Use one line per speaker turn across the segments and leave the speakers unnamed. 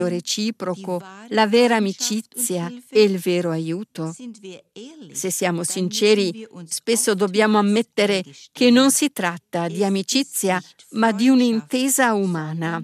reciproco, la vera amicizia e il vero aiuto? Se siamo sinceri, spesso dobbiamo ammettere che non si tratta di amicizia, ma di un'intesa umana.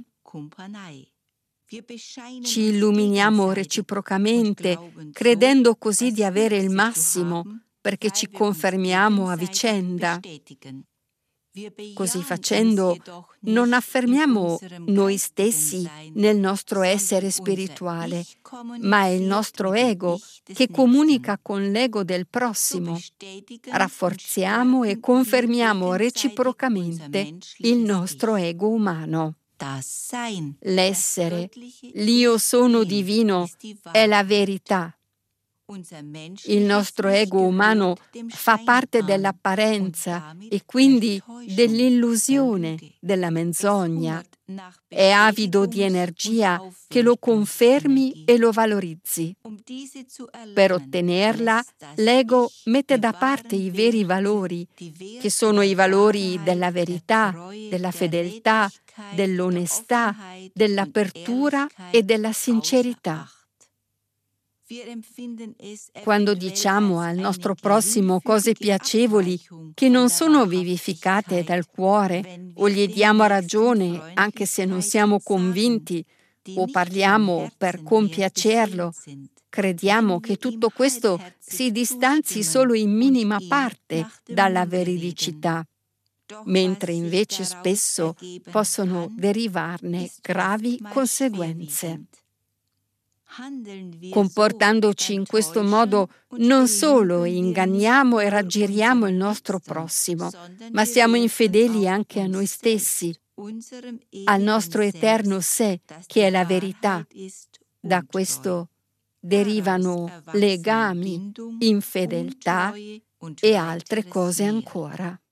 Ci illuminiamo reciprocamente, credendo così di avere il massimo, perché ci confermiamo a vicenda. Così facendo, non affermiamo noi stessi nel nostro essere spirituale, ma è il nostro ego che comunica con l'ego del prossimo. Rafforziamo e confermiamo reciprocamente il nostro ego umano. L'essere, l'Io sono divino, è la verità. Il nostro ego umano fa parte dell'apparenza e quindi dell'illusione, della menzogna. È avido di energia che lo confermi e lo valorizzi. Per ottenerla, l'ego mette da parte i veri valori, che sono i valori della verità, della fedeltà, dell'onestà, dell'apertura e della sincerità. Quando diciamo al nostro prossimo cose piacevoli che non sono vivificate dal cuore o gli diamo ragione anche se non siamo convinti o parliamo per compiacerlo, crediamo che tutto questo si distanzi solo in minima parte dalla veridicità, mentre invece spesso possono derivarne gravi conseguenze. Comportandoci in questo modo non solo inganniamo e raggiriamo il nostro prossimo, ma siamo infedeli anche a noi stessi, al nostro eterno sé, che è la verità. Da questo derivano legami, infedeltà e altre cose ancora.